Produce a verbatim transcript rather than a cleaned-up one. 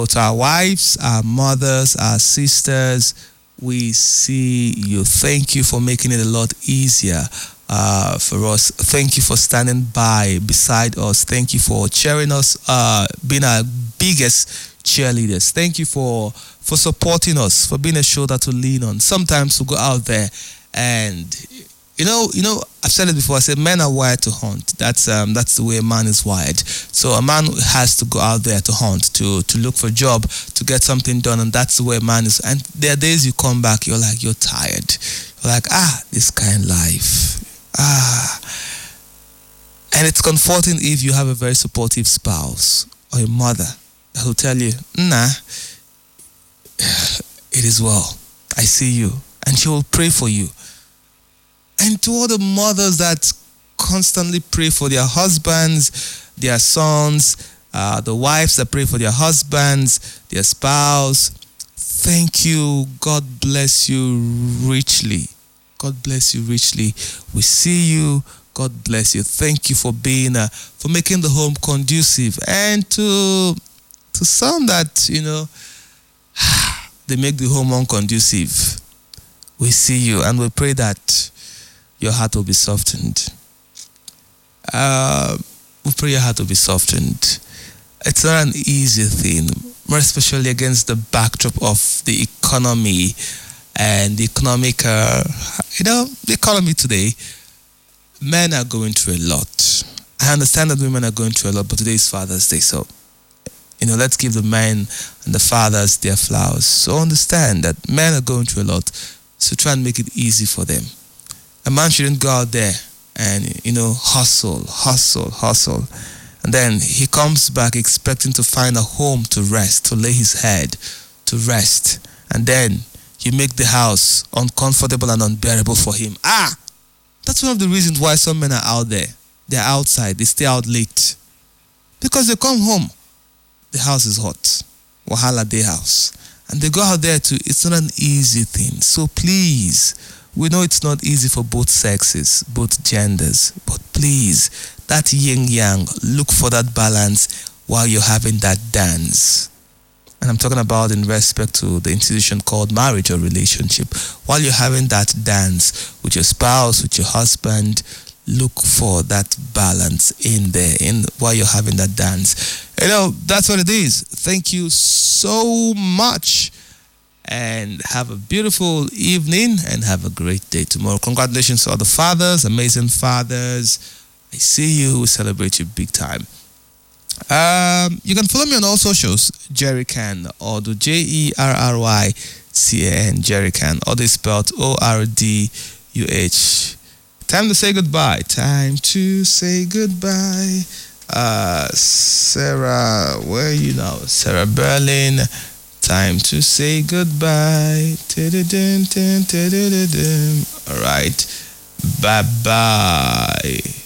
So to our wives, our mothers, our sisters, we see you. Thank you for making it a lot easier uh, for us. Thank you for standing by beside us. Thank you for cheering us, uh, being our biggest cheerleaders. Thank you for for supporting us, for being a shoulder to lean on. Sometimes we go out there and You know, you know, I've said it before. I said men are wired to hunt. That's um, that's the way a man is wired. So a man has to go out there to hunt, to to look for a job, to get something done, and that's the way a man is. And there are days you come back, you're like, you're tired. You're like, ah, this kind of life, ah. And it's comforting if you have a very supportive spouse or a mother who'll tell you, nah, it is well. I see you, and she will pray for you. And to all the mothers that constantly pray for their husbands, their sons, uh, the wives that pray for their husbands, their spouse, thank you. God bless you richly. God bless you richly. We see you. God bless you. Thank you for being, uh, for making the home conducive. And to, to some that, you know, they make the home unconducive, we see you, and we pray that your heart will be softened. Uh, we pray your heart will be softened. It's not an easy thing, more especially against the backdrop of the economy and the economic, uh, you know, the economy today. Men are going through a lot. I understand that women are going through a lot, but today is Father's Day, so, you know, let's give the men and the fathers their flowers. So understand that men are going through a lot, so try and make it easy for them. A man shouldn't go out there and, you know, hustle, hustle, hustle. And then he comes back expecting to find a home to rest, to lay his head, to rest. And then you make the house uncomfortable and unbearable for him. Ah! That's one of the reasons why some men are out there. They're outside. They stay out late. Because they come home. The house is hot. Wahala day house. And they go out there too. It's not an easy thing. So please, we know it's not easy for both sexes, both genders, but please, that yin-yang, look for that balance while you're having that dance. And I'm talking about in respect to the institution called marriage or relationship. While you're having that dance with your spouse, with your husband, look for that balance in there, in while you're having that dance. You know, that's what it is. Thank you so much. And have a beautiful evening and have a great day tomorrow. Congratulations to all the fathers, amazing fathers. I see you. We celebrate you big time. Um, you can follow me on all socials, Jerry Can, or the J E R R Y C A N, Jerry Can, or they spelled O R D U H. Time to say goodbye. Time to say goodbye. Uh, Sarah, where are you now? Sarah Berlin. Time to say goodbye. All right. Bye-bye.